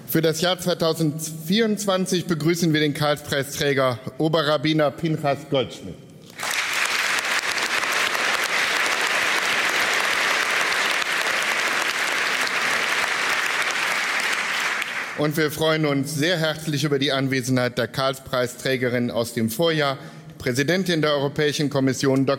Für das Jahr 2024 begrüßen wir den Karlspreisträger Oberrabbiner Pinchas Goldschmidt. Und wir freuen uns sehr herzlich über die Anwesenheit der Karlspreisträgerin aus dem Vorjahr, Präsidentin der Europäischen Kommission,